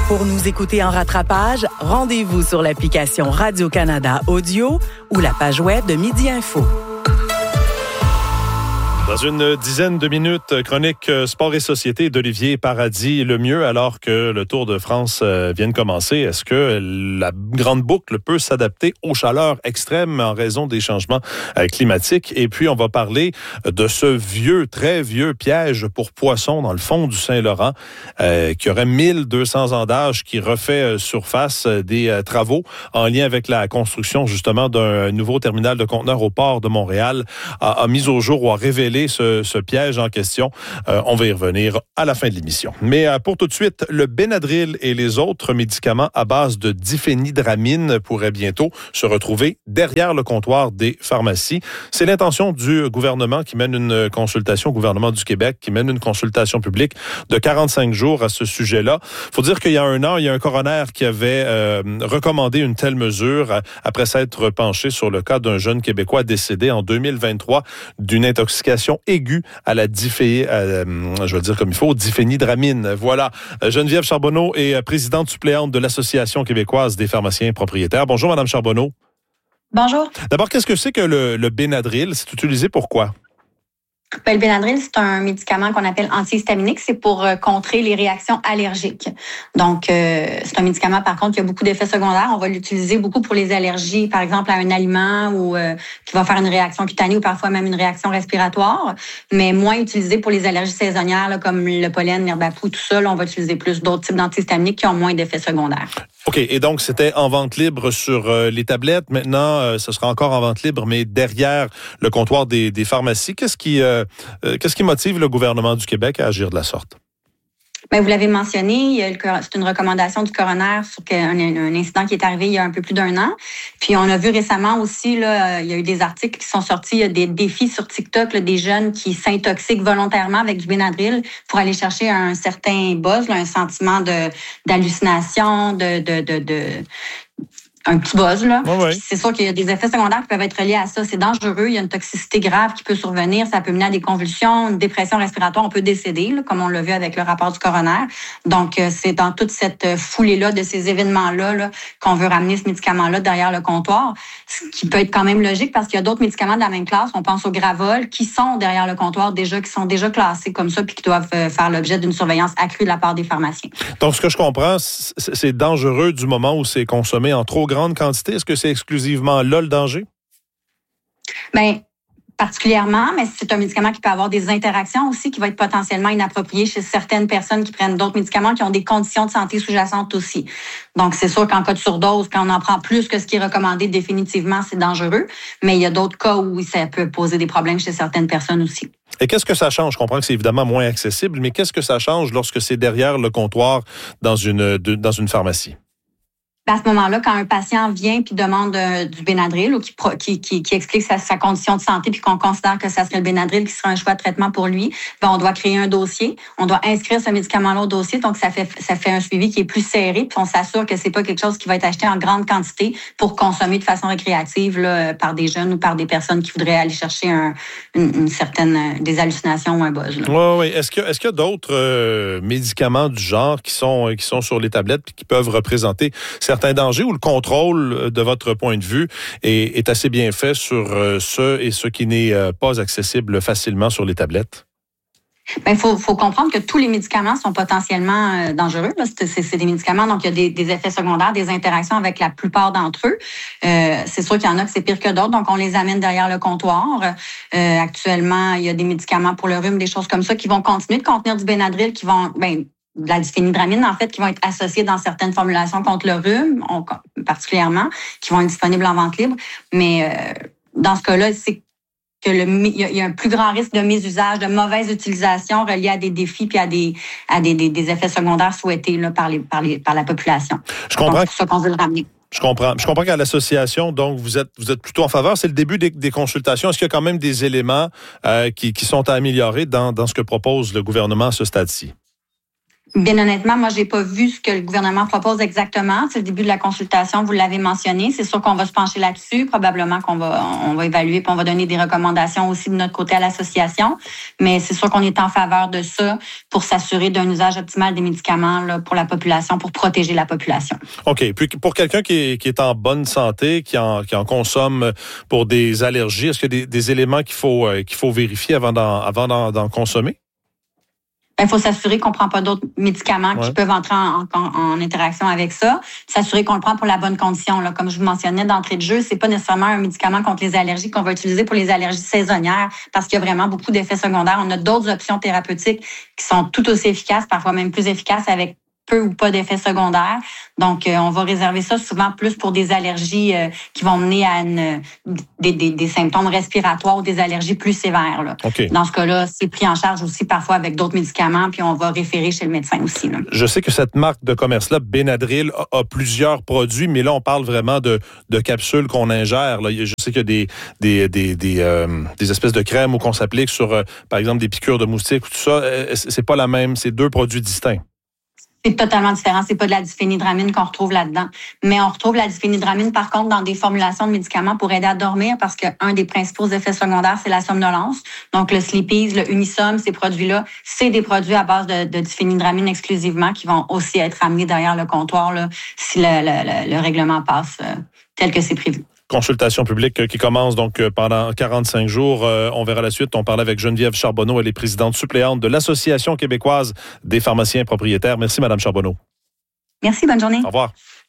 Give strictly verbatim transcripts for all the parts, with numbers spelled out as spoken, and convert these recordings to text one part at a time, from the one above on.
Pour nous écouter en rattrapage, rendez-vous sur l'application Radio-Canada Audio ou la page web de Midi Info. Dans une dizaine de minutes, chronique Sport et Société d'Olivier Paradis Lemieux, alors que le Tour de France vient de commencer. Est-ce que la grande boucle peut s'adapter aux chaleurs extrêmes en raison des changements climatiques? Et puis, on va parler de ce vieux, très vieux piège pour poissons dans le fond du Saint-Laurent, euh, qui aurait mille deux cents ans d'âge, qui refait surface des euh, travaux en lien avec la construction, justement, d'un nouveau terminal de conteneurs au port de Montréal, a, a mis au jour ou a révélé Ce, ce piège en question. Euh, on va y revenir à la fin de l'émission. Mais euh, pour tout de suite, le Benadryl et les autres médicaments à base de diphénhydramine pourraient bientôt se retrouver derrière le comptoir des pharmacies. C'est l'intention du gouvernement qui mène une consultation, gouvernement du Québec, qui mène une consultation publique de quarante-cinq jours à ce sujet-là. Faut dire qu'il y a un an, il y a un coroner qui avait euh, recommandé une telle mesure après s'être penché sur le cas d'un jeune Québécois décédé en deux mille vingt-trois d'une intoxication aiguë à la diphé, euh, je vais le dire comme il faut, diphénhydramine. Voilà. Geneviève Charbonneau est présidente suppléante de l'Association québécoise des pharmaciens propriétaires. Bonjour, Madame Charbonneau. Bonjour. D'abord, qu'est-ce que c'est que le, le Benadryl? C'est utilisé pour quoi? Ben, le Benadryl, c'est un médicament qu'on appelle antihistaminique. C'est pour euh, contrer les réactions allergiques. Donc, euh, c'est un médicament, par contre, qui a beaucoup d'effets secondaires. On va l'utiliser beaucoup pour les allergies, par exemple, à un aliment ou euh, qui va faire une réaction cutanée ou parfois même une réaction respiratoire, mais moins utilisé pour les allergies saisonnières, là, comme le pollen, l'herbe à poux, tout ça. Là, on va utiliser plus d'autres types d'antihistaminiques qui ont moins d'effets secondaires. OK. Et donc, c'était en vente libre sur euh, les tablettes. Maintenant, euh, ce sera encore en vente libre, mais derrière le comptoir des, des pharmacies. Qu'est-ce qui, euh, euh, qu'est-ce qui motive le gouvernement du Québec à agir de la sorte? Bien, vous l'avez mentionné, c'est une recommandation du coroner sur un, un incident qui est arrivé il y a un peu plus d'un an. Puis on a vu récemment aussi, là, il y a eu des articles qui sont sortis, il y a des défis sur TikTok, là, des jeunes qui s'intoxiquent volontairement avec du Benadryl pour aller chercher un certain buzz, là, un sentiment de d'hallucination, de, de, de, de un petit buzz, là. Ouais, ouais. C'est sûr qu'il y a des effets secondaires qui peuvent être liés à ça. C'est dangereux. Il y a une toxicité grave qui peut survenir. Ça peut mener à des convulsions, une dépression respiratoire. On peut décéder, là, comme on l'a vu avec le rapport du coroner. Donc, c'est dans toute cette foulée-là de ces événements-là là, qu'on veut ramener ce médicament-là derrière le comptoir, ce qui peut être quand même logique parce qu'il y a d'autres médicaments de la même classe. On pense au Gravol qui sont derrière le comptoir déjà, qui sont déjà classés comme ça puis qui doivent faire l'objet d'une surveillance accrue de la part des pharmaciens. Donc, ce que je comprends, c'est dangereux du moment où c'est consommé en trop grande quantité. Est-ce que c'est exclusivement là le danger? Bien, particulièrement, mais c'est un médicament qui peut avoir des interactions aussi qui va être potentiellement inapproprié chez certaines personnes qui prennent d'autres médicaments qui ont des conditions de santé sous-jacentes aussi. Donc, c'est sûr qu'en cas de surdose, quand on en prend plus que ce qui est recommandé, définitivement, c'est dangereux. Mais il y a d'autres cas où ça peut poser des problèmes chez certaines personnes aussi. Et qu'est-ce que ça change? Je comprends que c'est évidemment moins accessible, mais qu'est-ce que ça change lorsque c'est derrière le comptoir dans une, de, dans une pharmacie? À ce moment-là, quand un patient vient puis demande euh, du Benadryl ou qui, qui, qui, qui explique sa, sa condition de santé puis qu'on considère que ça serait le Benadryl qui serait un choix de traitement pour lui, ben on doit créer un dossier, on doit inscrire ce médicament-là au dossier, donc ça fait ça fait un suivi qui est plus serré puis on s'assure que c'est pas quelque chose qui va être acheté en grande quantité pour consommer de façon récréative là, par des jeunes ou par des personnes qui voudraient aller chercher un, une, une certaine des hallucinations ou un buzz. Oui, oui. Est-ce que est-ce qu'il y a d'autres euh, médicaments du genre qui sont qui sont sur les tablettes puis qui peuvent représenter certains dangers ou le contrôle, de votre point de vue, est, est assez bien fait sur euh, ce et ce qui n'est euh, pas accessible facilement sur les tablettes? Il faut, faut comprendre que tous les médicaments sont potentiellement euh, dangereux. Là. C'est, c'est, c'est des médicaments, donc il y a des, des effets secondaires, des interactions avec la plupart d'entre eux. Euh, c'est sûr qu'il y en a que c'est pire que d'autres, donc on les amène derrière le comptoir. Euh, actuellement, il y a des médicaments pour le rhume, des choses comme ça, qui vont continuer de contenir du Benadryl, qui vont... Ben, de la diphénhydramine, en fait, qui vont être associées dans certaines formulations contre le rhume, on, particulièrement, qui vont être disponibles en vente libre. Mais euh, dans ce cas-là, c'est que le il y, y a un plus grand risque de mésusage, de mauvaise utilisation reliée à des défis puis à des à des, des, des effets secondaires souhaités là, par les par les par la population. Je comprends. Donc, c'est pour ça qu'on veut le ramener. Je comprends. Je comprends qu'à l'association, donc, vous êtes vous êtes plutôt en faveur. C'est le début des, des consultations. Est-ce qu'il y a quand même des éléments euh, qui, qui sont à améliorer dans, dans ce que propose le gouvernement à ce stade-ci? Bien honnêtement, moi, j'ai pas vu ce que le gouvernement propose exactement. C'est le début de la consultation, vous l'avez mentionné. C'est sûr qu'on va se pencher là-dessus. Probablement qu'on va, on va évaluer puis on va donner des recommandations aussi de notre côté à l'association. Mais c'est sûr qu'on est en faveur de ça pour s'assurer d'un usage optimal des médicaments là, pour la population, pour protéger la population. OK. Puis pour quelqu'un qui est, qui est en bonne santé, qui en, qui en consomme pour des allergies, est-ce qu'il y a des, des éléments qu'il faut, euh, qu'il faut vérifier avant d'en, avant d'en, d'en consommer? Il faut s'assurer qu'on ne prend pas d'autres médicaments ouais. qui peuvent entrer en, en, en interaction avec ça. S'assurer qu'on le prend pour la bonne condition. Là. Comme je vous mentionnais d'entrée de jeu, c'est pas nécessairement un médicament contre les allergies qu'on va utiliser pour les allergies saisonnières parce qu'il y a vraiment beaucoup d'effets secondaires. On a d'autres options thérapeutiques qui sont tout aussi efficaces, parfois même plus efficaces avec peu ou pas d'effets secondaires. Donc, euh, on va réserver ça souvent plus pour des allergies euh, qui vont mener à une, des, des, des symptômes respiratoires ou des allergies plus sévères. Là. Okay. Dans ce cas-là, c'est pris en charge aussi parfois avec d'autres médicaments, puis on va référer chez le médecin aussi. Là. Je sais que cette marque de commerce-là, Benadryl, a, a plusieurs produits, mais là, on parle vraiment de, de capsules qu'on ingère. Là. Je sais qu'il y a des, des, des, des, euh, des espèces de crèmes où qu'on s'applique sur, euh, par exemple, des piqûres de moustiques ou tout ça. C'est pas la même, c'est deux produits distincts. C'est totalement différent. C'est pas de la diphénidramine qu'on retrouve là-dedans. Mais on retrouve la diphénidramine, par contre, dans des formulations de médicaments pour aider à dormir parce qu'un des principaux effets secondaires, c'est la somnolence. Donc, le Sleepies, le Unisom, ces produits-là, c'est des produits à base de, de diphénidramine exclusivement qui vont aussi être amenés derrière le comptoir là, si le, le, le règlement passe euh, tel que c'est prévu. Consultation publique qui commence donc pendant quarante-cinq jours. Euh, on verra la suite. On parlait avec Geneviève Charbonneau. Elle est présidente suppléante de l'Association québécoise des pharmaciens propriétaires. Merci, Mme Charbonneau. Merci, bonne journée. Au revoir.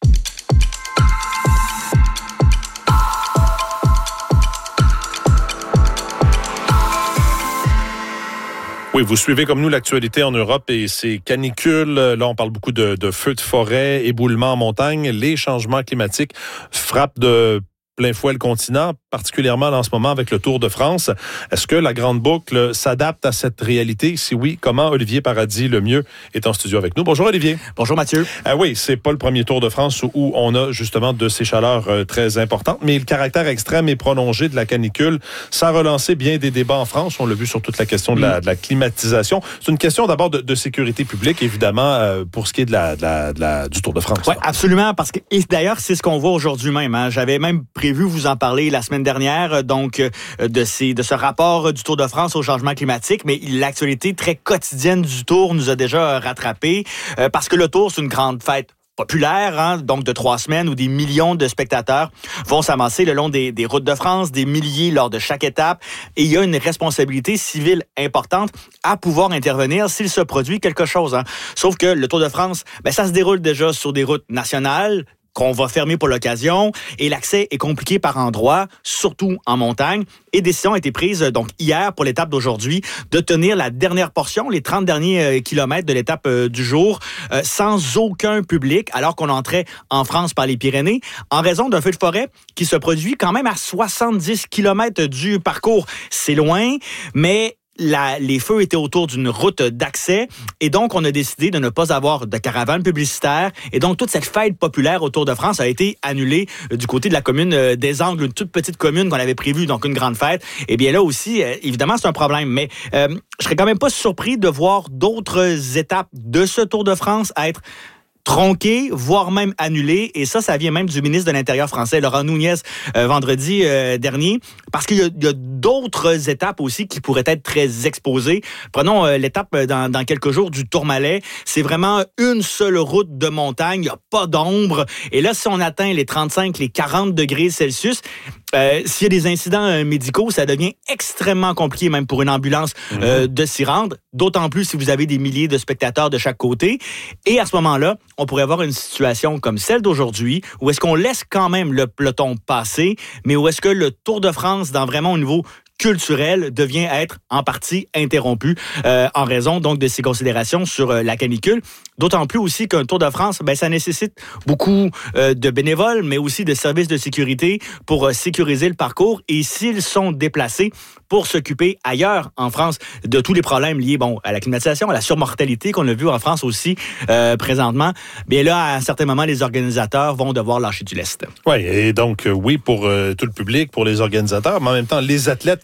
Oui, vous suivez comme nous l'actualité en Europe et ces canicules. Là, on parle beaucoup de, de feux de forêt, éboulements en montagne. Les changements climatiques frappent de plein fouet le continent, particulièrement en ce moment avec le Tour de France. Est-ce que la Grande Boucle s'adapte à cette réalité? Si oui, comment? Olivier Paradis, le mieux, est en studio avec nous. Bonjour Olivier. Bonjour Mathieu. Ah oui, c'est pas le premier Tour de France où on a justement de ces chaleurs euh, très importantes, mais le caractère extrême et prolongé de la canicule, ça a relancé bien des débats en France. On l'a vu sur toute la question de la, de la climatisation. C'est une question d'abord de, de sécurité publique, évidemment, euh, pour ce qui est de la, de la, de la, du Tour de France. Oui, absolument, parce que et d'ailleurs, c'est ce qu'on voit aujourd'hui même. Hein. J'avais même prévu vous en parler la semaine dernière, donc de, ces, de ce rapport du Tour de France au changement climatique, mais l'actualité très quotidienne du Tour nous a déjà rattrapés, euh, parce que le Tour, c'est une grande fête populaire, hein, donc de trois semaines où des millions de spectateurs vont s'amasser le long des, des routes de France, des milliers lors de chaque étape, et il y a une responsabilité civile importante à pouvoir intervenir s'il se produit quelque chose. Hein. Sauf que le Tour de France, ben, ça se déroule déjà sur des routes nationales, qu'on va fermer pour l'occasion, et l'accès est compliqué par endroits, surtout en montagne. Et décision a été prise donc hier pour l'étape d'aujourd'hui de tenir la dernière portion, les trente derniers euh, kilomètres de l'étape euh, du jour, euh, sans aucun public, alors qu'on entrait en France par les Pyrénées, en raison d'un feu de forêt qui se produit quand même à soixante-dix kilomètres du parcours. C'est loin, mais La, les feux étaient autour d'une route d'accès et donc on a décidé de ne pas avoir de caravane publicitaire et donc toute cette fête populaire au Tour de France a été annulée euh, du côté de la commune euh, des Angles, une toute petite commune qu'on avait prévue, donc une grande fête. Et bien là aussi, euh, évidemment, c'est un problème, mais euh, je serais quand même pas surpris de voir d'autres étapes de ce Tour de France être tronqué, voire même annulé. Et ça, ça vient même du ministre de l'Intérieur français, Laurent Nunez, euh, vendredi euh, dernier, parce qu'il y a, il y a d'autres étapes aussi qui pourraient être très exposées. Prenons euh, l'étape dans, dans quelques jours du Tourmalet. C'est vraiment une seule route de montagne, il n'y a pas d'ombre. Et là, si on atteint les trente-cinq, les quarante degrés Celsius, Euh, s'il y a des incidents euh, médicaux, ça devient extrêmement compliqué, même pour une ambulance, mmh. euh, de s'y rendre, d'autant plus si vous avez des milliers de spectateurs de chaque côté. Et à ce moment-là, on pourrait avoir une situation comme celle d'aujourd'hui, où est-ce qu'on laisse quand même le peloton passer, mais où est-ce que le Tour de France, dans vraiment au niveau culturel, devient être en partie interrompu euh, en raison donc de ces considérations sur euh, la canicule. D'autant plus aussi qu'un Tour de France, ben, ça nécessite beaucoup euh, de bénévoles, mais aussi de services de sécurité pour euh, sécuriser le parcours. Et s'ils sont déplacés pour s'occuper ailleurs en France de tous les problèmes liés bon, à la climatisation, à la surmortalité qu'on a vu en France aussi euh, présentement, bien là, à un certain moment, les organisateurs vont devoir lâcher du lest. Oui, et donc, euh, oui, pour euh, tout le public, pour les organisateurs, mais en même temps, les athlètes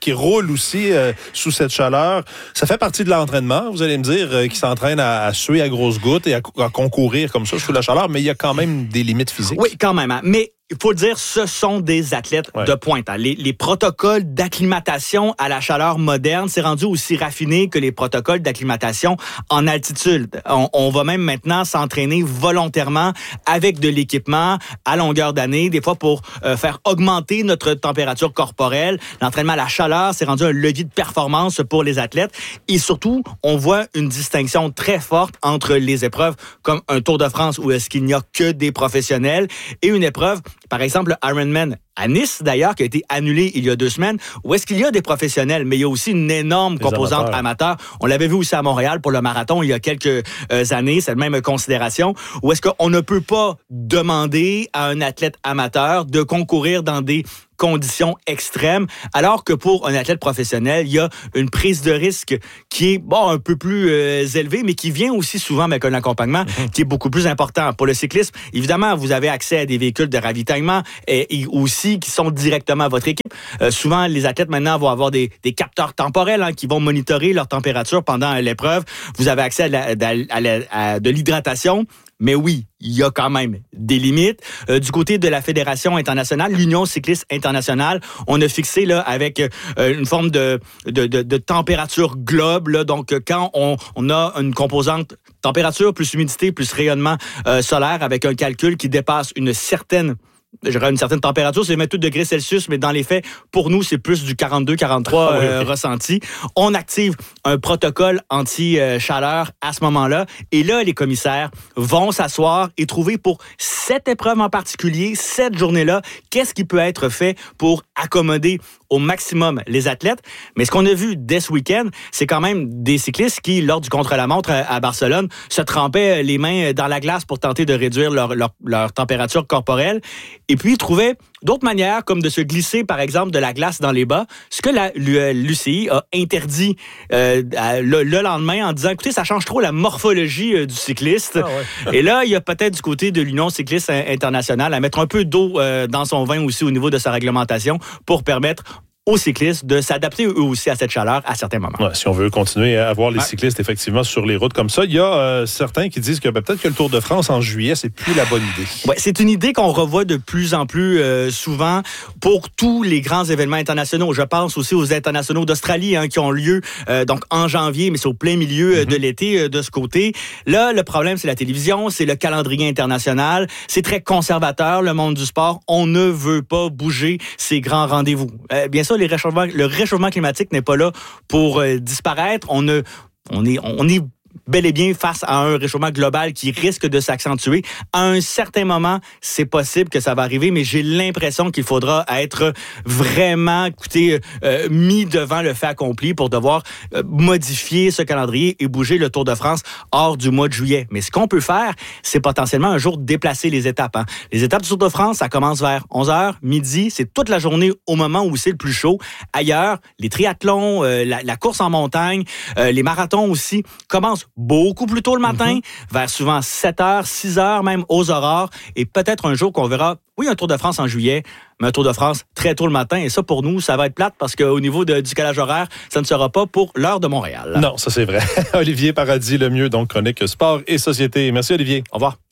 qui roulent aussi euh, sous cette chaleur. Ça fait partie de l'entraînement, vous allez me dire, euh, qui s'entraînent à, à suer à grosses gouttes et à, à concourir comme ça sous la chaleur, mais il y a quand même des limites physiques. Oui, quand même. Hein. Mais il faut le dire, ce sont des athlètes ouais. de pointe. Hein. Les, les protocoles d'acclimatation à la chaleur moderne, c'est rendu aussi raffiné que les protocoles d'acclimatation en altitude. On, on va même maintenant s'entraîner volontairement avec de l'équipement à longueur d'année, des fois pour euh, faire augmenter notre température corporelle. L'entraînement à la chaleur, c'est rendu un levier de performance pour les athlètes. Et surtout, on voit une distinction très forte entre les épreuves comme un Tour de France où est-ce qu'il n'y a que des professionnels et une épreuve, par exemple, le Ironman à Nice, d'ailleurs, qui a été annulé il y a deux semaines, où est-ce qu'il y a des professionnels, mais il y a aussi une énorme des composante amateurs. amateur. On l'avait vu aussi à Montréal pour le marathon il y a quelques euh, années, c'est la même considération, où est-ce qu'on ne peut pas demander à un athlète amateur de concourir dans des conditions extrêmes, alors que pour un athlète professionnel, il y a une prise de risque qui est bon un peu plus euh, élevée, mais qui vient aussi souvent avec un accompagnement mm-hmm. qui est beaucoup plus important. Pour le cyclisme, évidemment, vous avez accès à des véhicules de ravitaillement et, et aussi qui sont directement à votre équipe. Euh, souvent, les athlètes maintenant vont avoir des, des capteurs temporels hein, qui vont monitorer leur température pendant l'épreuve. Vous avez accès à, la, à, la, à, la, à de l'hydratation. Mais oui, il y a quand même des limites. Euh, du côté de la Fédération internationale, l'Union cycliste internationale, on a fixé là avec euh, une forme de, de, de, de température globe. Là, donc, quand on, on a une composante température plus humidité plus rayonnement euh, solaire avec un calcul qui dépasse une certaine J'aurais une certaine température, c'est vingt-huit degrés Celsius, mais dans les faits, pour nous, c'est plus du quarante-deux quarante-trois ah, oui, euh, oui. ressenti. On active un protocole anti-chaleur à ce moment-là. Et là, les commissaires vont s'asseoir et trouver pour cette épreuve en particulier, cette journée-là, qu'est-ce qui peut être fait pour accommoder au maximum les athlètes. Mais ce qu'on a vu dès ce week-end, c'est quand même des cyclistes qui, lors du contre-la-montre à Barcelone, se trempaient les mains dans la glace pour tenter de réduire leur, leur, leur température corporelle. Et puis, ils trouvaient d'autres manières, comme de se glisser, par exemple, de la glace dans les bas, ce que la, l'U C I a interdit euh, le, le lendemain en disant, écoutez, ça change trop la morphologie euh, du cycliste. Ah ouais. Et là, il y a peut-être du côté de l'Union cycliste internationale à mettre un peu d'eau euh, dans son vin aussi au niveau de sa réglementation pour permettre aux cyclistes de s'adapter eux aussi à cette chaleur à certains moments. Ouais, si on veut continuer à voir les ouais. cyclistes effectivement sur les routes comme ça, il y a euh, certains qui disent que ben, peut-être que le Tour de France en juillet, c'est plus la bonne idée. Ouais, c'est une idée qu'on revoit de plus en plus euh, souvent pour tous les grands événements internationaux. Je pense aussi aux internationaux d'Australie hein, qui ont lieu euh, donc en janvier, mais c'est au plein milieu euh, mm-hmm. de l'été euh, de ce côté. Là, le problème, c'est la télévision, c'est le calendrier international. C'est très conservateur, le monde du sport. On ne veut pas bouger ces grands rendez-vous. Euh, bien sûr, Les réchauffements, le réchauffement climatique n'est pas là pour euh, disparaître. On, ne, on, est, on est bel et bien face à un réchauffement global qui risque de s'accentuer. À un certain moment, c'est possible que ça va arriver, mais j'ai l'impression qu'il faudra être vraiment, écoutez, euh, mis devant le fait accompli pour devoir euh, modifier ce calendrier et bouger le Tour de France hors du mois de juillet. Mais ce qu'on peut faire, c'est potentiellement un jour déplacer les étapes. Hein. Les étapes du Tour de France, ça commence vers onze heures, midi, c'est toute la journée au moment où c'est le plus chaud. Ailleurs, les triathlons, euh, la, la course en montagne, euh, les marathons aussi commencent beaucoup plus tôt le matin, mm-hmm. vers souvent sept heures, six heures même aux aurores, et peut-être un jour qu'on verra, oui, un Tour de France en juillet, mais un Tour de France très tôt le matin, et ça, pour nous, ça va être plate parce qu'au niveau de, du calage horaire, ça ne sera pas pour l'heure de Montréal. Non, ça c'est vrai. Olivier Paradis, le mieux, donc chronique sport et société. Merci Olivier. Au revoir.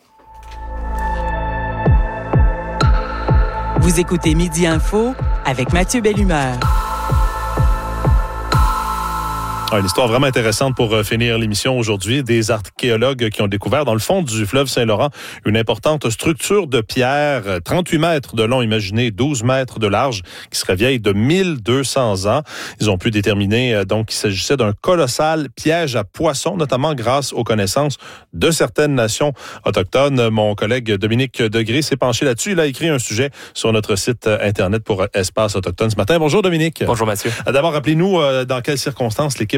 Vous écoutez Midi Info avec Mathieu Bellumeur. Une histoire vraiment intéressante pour finir l'émission aujourd'hui. Des archéologues qui ont découvert dans le fond du fleuve Saint-Laurent une importante structure de pierre, trente-huit mètres de long, imaginez, douze mètres de large, qui serait vieille de mille deux cents ans. Ils ont pu déterminer donc qu'il s'agissait d'un colossal piège à poissons, notamment grâce aux connaissances de certaines nations autochtones. Mon collègue Dominique Degré s'est penché là-dessus. Il a écrit un sujet sur notre site Internet pour Espace Autochtone ce matin. Bonjour Dominique. Bonjour Mathieu. D'abord, rappelez-nous dans quelles circonstances l'équipe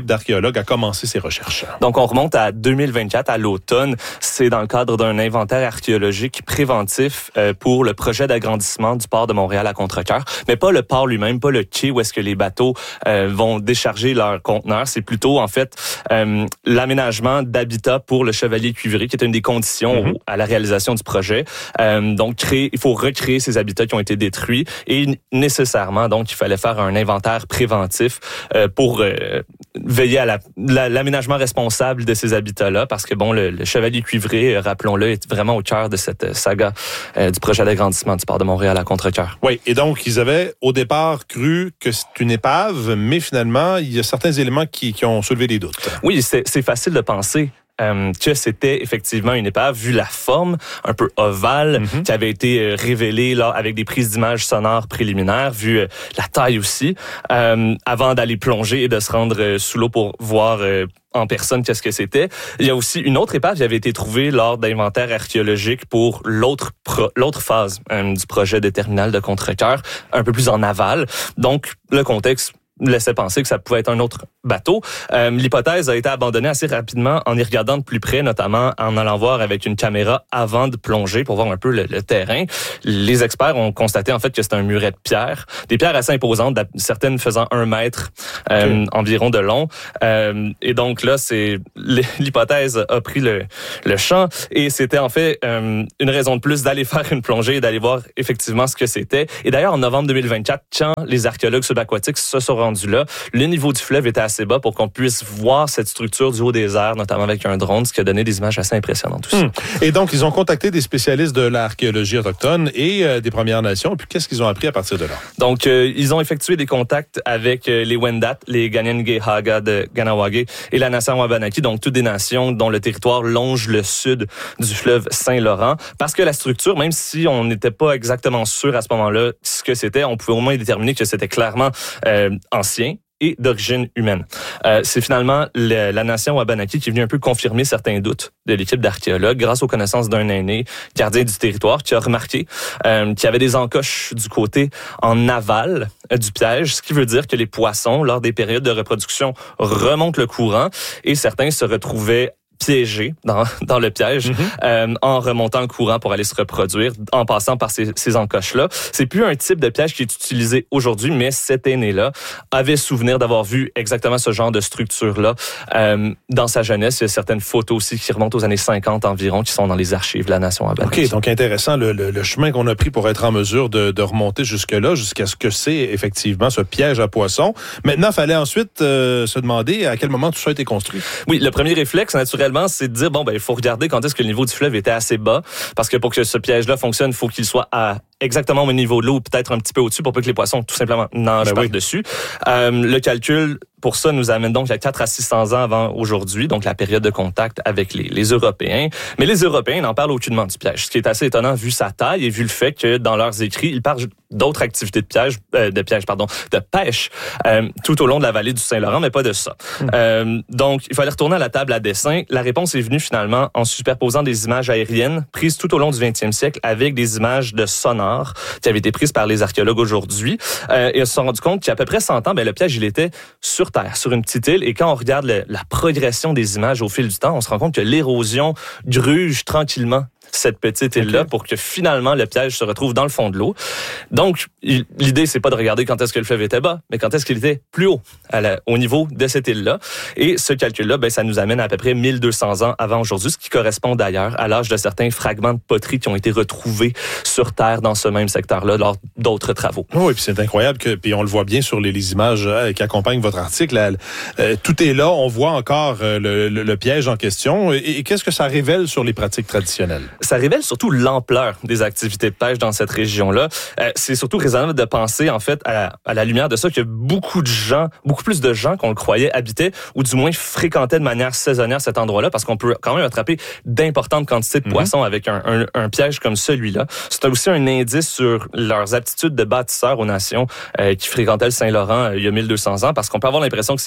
équipe d'archéologues a commencé ses recherches? Donc, on remonte à deux mille vingt-quatre, à l'automne. C'est dans le cadre d'un inventaire archéologique préventif euh, pour le projet d'agrandissement du port de Montréal à Contrecœur. Mais pas le port lui-même, pas le quai où est-ce que les bateaux euh, vont décharger leurs conteneurs. C'est plutôt, en fait, euh, l'aménagement d'habitat pour le Chevalier Cuivré, qui est une des conditions mm-hmm. à la réalisation du projet. Euh, donc, créer, il faut recréer ces habitats qui ont été détruits et nécessairement, donc, il fallait faire un inventaire préventif euh, pour euh, veiller à la, la, l'aménagement responsable de ces habitats-là, parce que, bon, le, le Chevalier Cuivré, rappelons-le, est vraiment au cœur de cette saga euh, du projet d'agrandissement du port de Montréal à Contrecœur. Oui, et donc, ils avaient au départ cru que c'est une épave, mais finalement, il y a certains éléments qui, qui ont soulevé des doutes. Oui, c'est, c'est facile de penser Euh, que c'était effectivement une épave, vu la forme un peu ovale mm-hmm. qui avait été euh, révélée là avec des prises d'images sonores préliminaires, vu euh, la taille aussi, euh, avant d'aller plonger et de se rendre euh, sous l'eau pour voir euh, en personne qu'est-ce que c'était. Il y a aussi une autre épave qui avait été trouvée lors d'inventaires archéologiques pour l'autre pro, l'autre phase euh, du projet de terminal de Contrecœur, un peu plus en aval. Donc, le contexte laissait penser que ça pouvait être un autre bateau. Euh, l'hypothèse a été abandonnée assez rapidement en y regardant de plus près, notamment en allant voir avec une caméra avant de plonger pour voir un peu le, le terrain. Les experts ont constaté en fait que c'était un muret de pierre, des pierres assez imposantes, certaines faisant un mètre euh, okay. environ de long. Euh, et donc là, c'est l'hypothèse a pris le, le champ et c'était en fait euh, une raison de plus d'aller faire une plongée et d'aller voir effectivement ce que c'était. Et d'ailleurs, en novembre deux mille vingt-quatre, quand les archéologues subaquatiques se sont rendus là, le niveau du fleuve était assez bas pour qu'on puisse voir cette structure du haut des airs, notamment avec un drone, ce qui a donné des images assez impressionnantes aussi. Hum. Et donc, ils ont contacté des spécialistes de l'archéologie autochtone et euh, des Premières Nations. Puis, qu'est-ce qu'ils ont appris à partir de là? Donc, euh, ils ont effectué des contacts avec euh, les Wendat, les Ganyengehaga de Ganawagé et la nation Wabanaki, donc toutes des nations dont le territoire longe le sud du fleuve Saint-Laurent. Parce que la structure, même si on n'était pas exactement sûr à ce moment-là ce que c'était, on pouvait au moins déterminer que c'était clairement euh, ancien et d'origine humaine. Euh, c'est finalement le, la nation Wabanaki qui est venue un peu confirmer certains doutes de l'équipe d'archéologues grâce aux connaissances d'un aîné gardien du territoire qui a remarqué euh, qu'il y avait des encoches du côté en aval euh, du piège, ce qui veut dire que les poissons, lors des périodes de reproduction, remontent le courant et certains se retrouvaient piégés dans, dans le piège mm-hmm. euh, en remontant le courant pour aller se reproduire, en passant par ces, ces encoches-là. C'est plus un type de piège qui est utilisé aujourd'hui, mais cet aîné-là avait souvenir d'avoir vu exactement ce genre de structure-là euh, dans sa jeunesse. Il y a certaines photos aussi qui remontent aux années cinquante environ, qui sont dans les archives de la nation Wabanaki. OK, donc intéressant le, le, le chemin qu'on a pris pour être en mesure de, de remonter jusque-là, jusqu'à ce que c'est effectivement ce piège à poissons. Maintenant, il fallait ensuite euh, se demander à quel moment tout ça a été construit. Oui, le premier réflexe, naturellement, c'est de dire, bon, ben, il faut regarder quand est-ce que le niveau du fleuve était assez bas, parce que pour que ce piège-là fonctionne, il faut qu'il soit à exactement au niveau de l'eau, peut-être un petit peu au-dessus, pour pas que les poissons, tout simplement, nagent ben par-dessus. Oui. Euh, le calcul, pour ça, nous amène donc à quatre à six cents ans avant aujourd'hui, donc la période de contact avec les, les Européens. Mais les Européens n'en parlent aucunement du piège, ce qui est assez étonnant vu sa taille et vu le fait que dans leurs écrits, ils parlent d'autres activités de piège, euh, de piège, pardon, de pêche, euh, tout au long de la vallée du Saint-Laurent, mais pas de ça. Mmh. Euh, donc, il fallait retourner à la table à dessin. La réponse est venue finalement en superposant des images aériennes prises tout au long du vingtième siècle avec des images de sonar qui avaient été prises par les archéologues aujourd'hui. Euh, et ils se sont rendus compte qu'il y a à peu près cent ans, ben, le piège, il était sur Terre, sur une petite île. Et quand on regarde le, la progression des images au fil du temps, on se rend compte que l'érosion gruge tranquillement cette petite île-là okay. pour que finalement le piège se retrouve dans le fond de l'eau. Donc, il, l'idée, c'est pas de regarder quand est-ce que le fleuve était bas, mais quand est-ce qu'il était plus haut, à la, au niveau de cette île-là. Et ce calcul-là, ben, ça nous amène à, à peu près mille deux cents ans avant aujourd'hui, ce qui correspond d'ailleurs à l'âge de certains fragments de poterie qui ont été retrouvés sur Terre dans ce même secteur-là lors d'autres travaux. Oui, puis c'est incroyable, que, puis on le voit bien sur les, les images euh, qui accompagnent votre article. Là, euh, tout est là, on voit encore euh, le, le, le piège en question. Et, et qu'est-ce que ça révèle sur les pratiques traditionnelles? Ça révèle surtout l'ampleur des activités de pêche dans cette région-là. Euh, c'est surtout raisonnable de penser, en fait, à la, à la lumière de ça, que beaucoup de gens, beaucoup plus de gens qu'on le croyait habitaient, ou du moins fréquentaient de manière saisonnière cet endroit-là, parce qu'on peut quand même attraper d'importantes quantités de poissons mm-hmm. avec un, un, un piège comme celui-là. C'est aussi un indice sur leurs aptitudes de bâtisseurs aux nations euh, qui fréquentaient le Saint-Laurent euh, il y a mille deux cents ans, parce qu'on peut avoir l'impression que c'est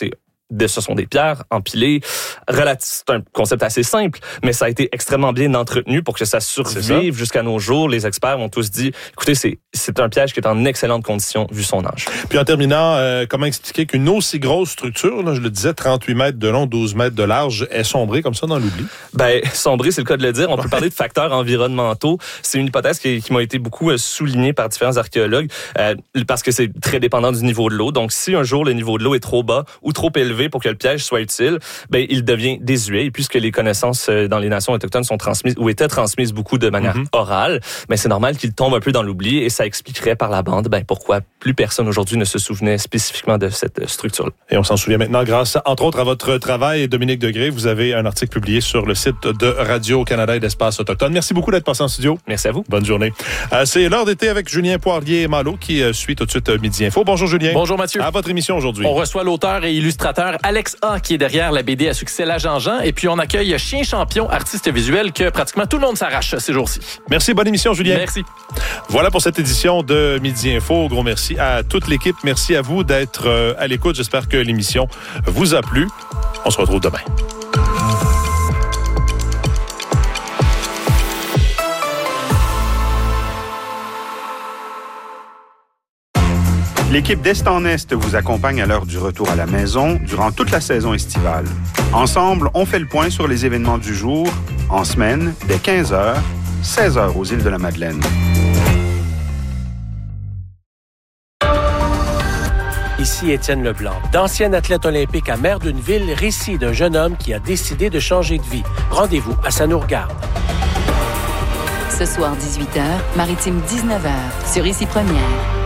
ce sont des pierres empilées. C'est un concept assez simple, mais ça a été extrêmement bien entretenu pour que ça survive jusqu'à nos jours. Les experts ont tous dit, écoutez, c'est, c'est un piège qui est en excellente condition vu son âge. Puis en terminant, euh, comment expliquer qu'une aussi grosse structure, là, je le disais, trente-huit mètres de long, douze mètres de large, est sombrée comme ça dans l'oubli? Ben, sombrée, c'est le cas de le dire. On peut parler de facteurs environnementaux. C'est une hypothèse qui, qui m'a été beaucoup soulignée par différents archéologues euh, parce que c'est très dépendant du niveau de l'eau. Donc, si un jour le niveau de l'eau est trop bas ou trop élevé pour que le piège soit utile, ben, il devient désuet. Et puisque les connaissances dans les nations autochtones sont transmises ou étaient transmises beaucoup de manière mm-hmm. orale, ben, c'est normal qu'il tombe un peu dans l'oubli et ça expliquerait par la bande ben, pourquoi plus personne aujourd'hui ne se souvenait spécifiquement de cette structure-là. Et on s'en souvient maintenant grâce, entre autres, à votre travail. Dominique Degré, vous avez un article publié sur le site de Radio-Canada et d'Espace Autochtone. Merci beaucoup d'être passé en studio. Merci à vous. Bonne journée. Euh, c'est l'heure d'été avec Julien Poirier-Malo qui euh, suit tout de suite euh, Midi Info. Bonjour Julien. Bonjour Mathieu. À votre émission aujourd'hui. On reçoit l'auteur et illustrateur Alex A qui est derrière la B D à succès La Jean-Jean. Et puis on accueille Chien Champion, artiste visuel que pratiquement tout le monde s'arrache ces jours-ci. Merci, bonne émission Julien. Merci. Voilà pour cette édition de Midi Info. Gros merci à toute l'équipe. Merci à vous d'être euh, à l'écoute. J'espère que l'émission vous a plu. On se retrouve demain. L'équipe d'Est en Est vous accompagne à l'heure du retour à la maison durant toute la saison estivale. Ensemble, on fait le point sur les événements du jour, en semaine, dès quinze heures, seize heures aux îles de la Madeleine. Ici Étienne Leblanc, d'ancien athlète olympique à Maire d'une ville, récit d'un jeune homme qui a décidé de changer de vie. Rendez-vous à Ça nous regarde. Ce soir, dix-huit heures, Maritime dix-neuf heures, sur Ici Première.